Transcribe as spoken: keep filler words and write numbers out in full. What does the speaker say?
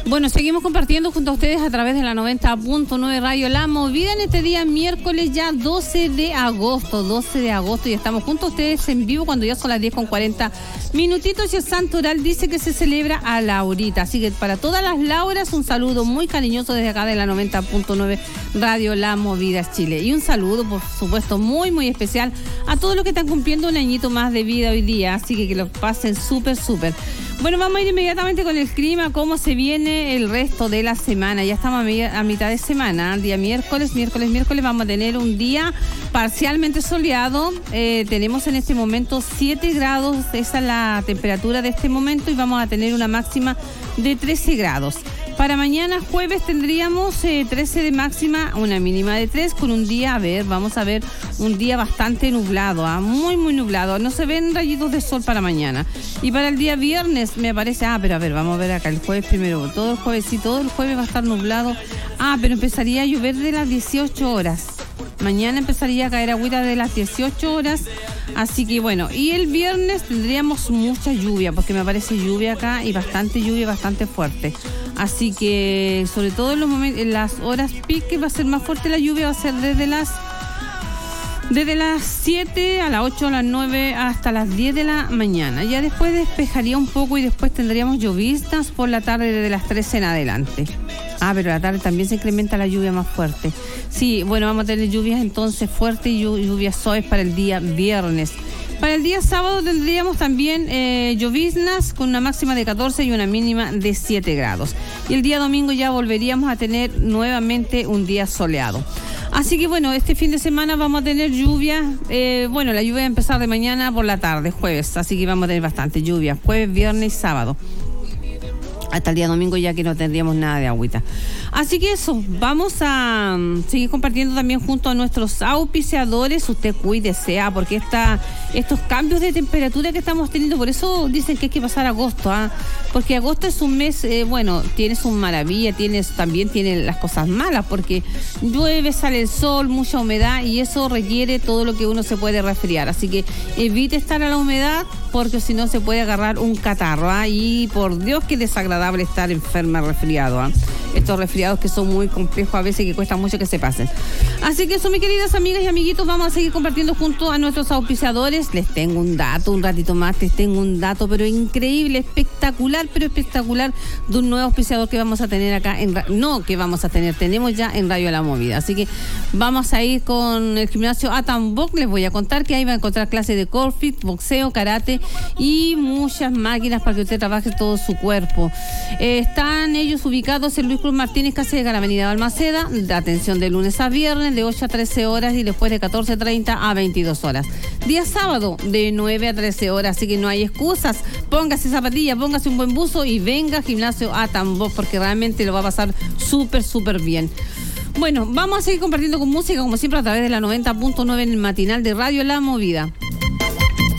Bueno, seguimos compartiendo junto a ustedes a través de la noventa punto nueve Radio La Movida en este día miércoles ya doce de agosto, doce de agosto, y estamos junto a ustedes en vivo cuando ya son las diez con cuarenta minutitos y el santo oral dice que se celebra a Laurita, así que para todas las Lauras un saludo muy cariñoso desde acá de la noventa punto nueve Radio La Movida Chile, y un saludo por supuesto muy muy especial a todos los que están cumpliendo un añito más de vida hoy día, así que que lo pasen súper súper. Bueno, vamos a ir inmediatamente con el clima, cómo se viene el resto de la semana. Ya estamos a, mi, a mitad de semana, día miércoles, miércoles, miércoles vamos a tener un día parcialmente soleado. Eh, tenemos en este momento siete grados, esa es la temperatura de este momento, y vamos a tener una máxima de trece grados. Para mañana jueves tendríamos eh, trece de máxima, una mínima de tres, con un día, a ver, vamos a ver, un día bastante nublado, ¿eh? muy, muy nublado. No se ven rayitos de sol para mañana. Y para el día viernes me parece, ah, pero a ver, vamos a ver acá el jueves primero. Todo el jueves, sí, todo el jueves va a estar nublado. Ah, pero empezaría a llover de las dieciocho horas. Mañana empezaría a caer agüita de las dieciocho horas. Así que bueno, y el viernes tendríamos mucha lluvia, porque me aparece lluvia acá y bastante lluvia, bastante fuerte. Así que sobre todo en los momentos, en las horas peak que va a ser más fuerte la lluvia, va a ser desde las desde las siete a las ocho, a las nueve hasta las diez de la mañana. Ya después despejaría un poco y después tendríamos lloviznas por la tarde desde las trece en adelante. Ah, pero la tarde también se incrementa la lluvia más fuerte. Sí, bueno, vamos a tener lluvias entonces fuertes y lluvias suaves para el día viernes. Para el día sábado tendríamos también eh, lloviznas con una máxima de catorce y una mínima de siete grados. Y el día domingo ya volveríamos a tener nuevamente un día soleado. Así que bueno, este fin de semana vamos a tener lluvia. Eh, bueno, la lluvia va a empezar de mañana por la tarde, jueves. Así que vamos a tener bastante lluvia, jueves, viernes y sábado. Hasta el día domingo ya que no tendríamos nada de agüita. Así que eso, vamos a um, seguir compartiendo también junto a nuestros auspiciadores. Usted cuídese, ¿ah? porque esta, estos cambios de temperatura que estamos teniendo, por eso dicen que hay que pasar agosto, ¿ah? porque agosto es un mes, eh, bueno, tiene sus maravillas, tienes, también tiene las cosas malas, porque llueve, sale el sol, mucha humedad, y eso requiere todo lo que uno se puede resfriar. Así que evite estar a la humedad, porque si no se puede agarrar un catarro, ¿ah? y por Dios que desagradable estar enferma, resfriado, ¿eh? estos resfriados que son muy complejos a veces, que cuesta mucho que se pasen. Así que eso, mis queridas amigas y amiguitos, vamos a seguir compartiendo junto a nuestros auspiciadores. Les tengo un dato, un ratito más, les tengo un dato, pero increíble, espectacular, pero espectacular, de un nuevo auspiciador que vamos a tener acá, en no, que vamos a tener, tenemos ya en Radio La Movida. Así que vamos a ir con el gimnasio Atambok. Les voy a contar que ahí va a encontrar clases de CrossFit, boxeo, karate y muchas máquinas para que usted trabaje todo su cuerpo. Eh, están ellos ubicados en Luis Cruz Martínez, casi de la avenida Balmaceda, de atención de lunes a viernes de ocho a trece horas y después de catorce treinta a veintidós horas. Día sábado de nueve a trece horas, así que no hay excusas. Póngase zapatillas, póngase un buen buzo y venga al gimnasio Atambok, porque realmente lo va a pasar súper, súper bien. Bueno, vamos a seguir compartiendo con música, como siempre, a través de la noventa punto nueve en el matinal de Radio La Movida.